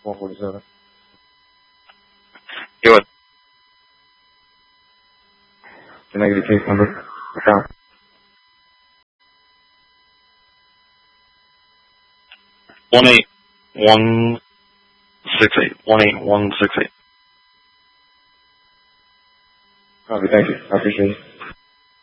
147. Go ahead. The negative case number. Account. 18168. 18168. Copy, thank you. I appreciate it.